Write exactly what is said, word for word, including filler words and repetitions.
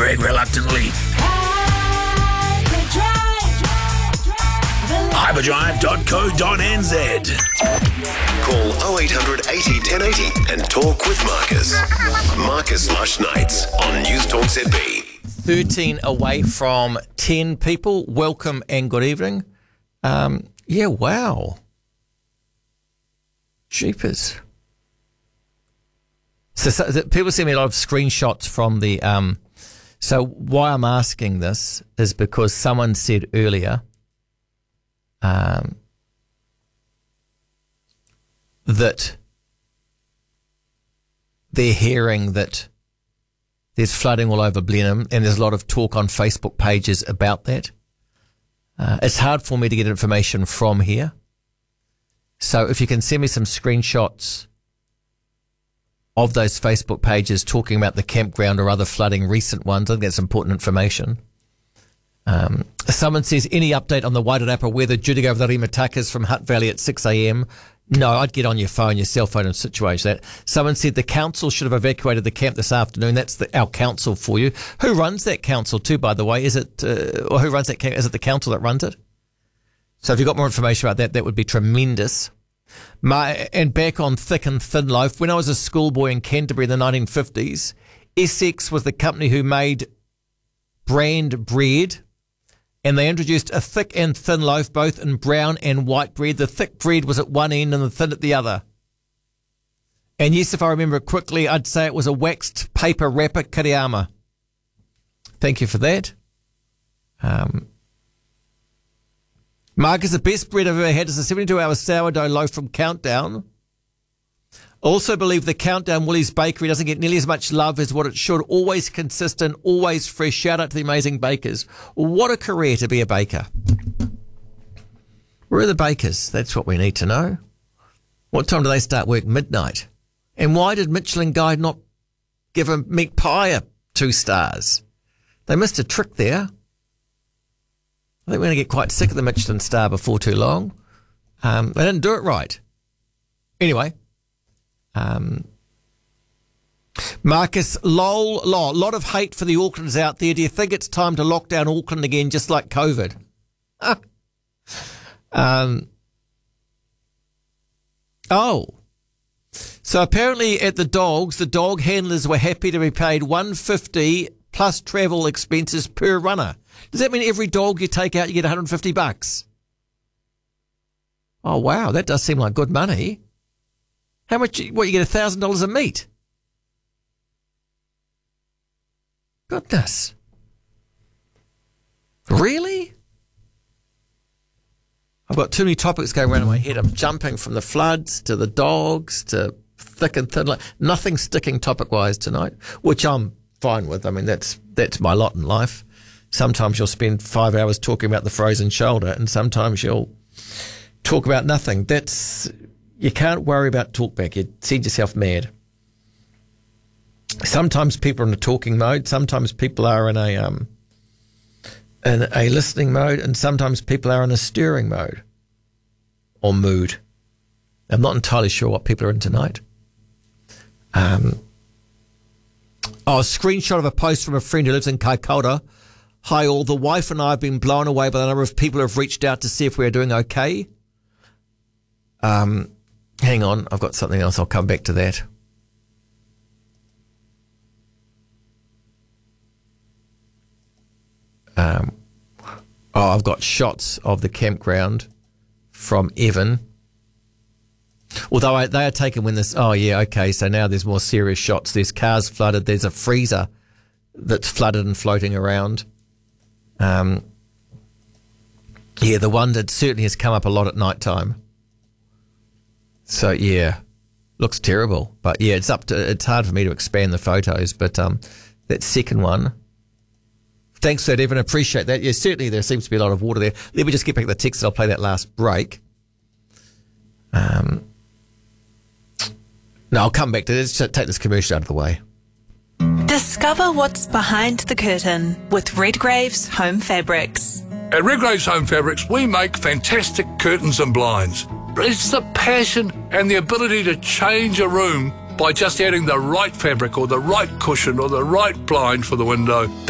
Greg reluctantly. hyperdrive dot co dot n z. Call oh eight hundred eighty, ten eighty and talk with Marcus. Marcus Lush Nights on News Talk Z B. thirteen away from ten people. Welcome and good evening. Um, yeah, wow. Jeepers. So, so the, people send me a lot of screenshots from the... Um, so why I'm asking this is because someone said earlier um, that they're hearing that there's flooding all over Blenheim, and there's a lot of talk on Facebook pages about that. Uh, it's hard for me to get information from here. So if you can send me some screenshots of those Facebook pages talking about the campground or other flooding, recent ones, I think that's important information. Um, someone says, any update on the Wairarapa weather due to go over the Rimatakas from Hutt Valley at six a.m? No, I'd get on your phone, your cell phone and situate that. Someone said the council should have evacuated the camp this afternoon. That's the, our council for you. Who runs that council too, by the way? Is it, uh, or who runs that camp? Is it the council that runs it? So if you've got more information about that, that would be tremendous. My, and back on thick and thin loaf, when I was a schoolboy in Canterbury in the nineteen fifties, Essex was the company who made brand bread, and they introduced a thick and thin loaf, both in brown and white bread. The thick bread was at one end and the thin at the other. And yes, if I remember it quickly, I'd say it was a waxed paper wrapper Kiriama. Thank you for that. Um, Marcus, the best bread I've ever had is a seventy-two hour sourdough loaf from Countdown. Also believe the Countdown Woolies Bakery doesn't get nearly as much love as what it should. Always consistent, always fresh. Shout out to the amazing bakers. What a career to be a baker. Where are the bakers? That's what we need to know. What time do they start work? Midnight. And why did Mitchell and Guy not give a meat pie a two stars? They missed a trick there. I think we're going to get quite sick of the Michelin star before too long. Um, they didn't do it right. Anyway, um, Marcus, lol, lol, a lot of hate for the Aucklanders out there. Do you think it's time to lock down Auckland again, just like COVID? um, oh, so apparently at the Dogs, the dog handlers were happy to be paid one hundred fifty plus travel expenses per runner. Does that mean every dog you take out, you get one hundred fifty bucks? Oh, wow. That does seem like good money. How much? What, you get one thousand dollars a meat? Goodness. Really? I've got too many topics going around in my head. I'm jumping from the floods to the dogs to thick and thin. Nothing sticking topic-wise tonight, which I'm fine with. I mean, that's that's my lot in life. Sometimes you'll spend five hours talking about the frozen shoulder, and sometimes you'll talk about nothing. That's, you can't worry about talkback. You send yourself mad. Sometimes people are in a talking mode. Sometimes people are in a um in a listening mode, and sometimes people are in a stirring mode or mood. I'm not entirely sure what people are in tonight. Um. Oh, a screenshot of a post from a friend who lives in Kaikoura. Hi all, the wife and I have been blown away by the number of people who have reached out to see if we're doing okay. Um, hang on, I've got something else. I'll come back to that. Um, oh, I've got shots of the campground from Evan. Although I, they are taken when this, oh yeah, okay, so now there's more serious shots. There's cars flooded. There's a freezer that's flooded and floating around. Um, yeah, the one that certainly has come up a lot at night time. So yeah, looks terrible. But yeah, it's up to, it's hard for me to expand the photos, but um, that second one, thanks for that, Evan, appreciate that. Yeah, certainly there seems to be a lot of water there. Let me just get back to the text and I'll play that last break. Um, no, I'll come back to this. Take this commercial out of the way. Discover what's behind the curtain with Redgrave's Home Fabrics. At Redgrave's Home Fabrics, we make fantastic curtains and blinds. It's the passion and the ability to change a room by just adding the right fabric or the right cushion or the right blind for the window.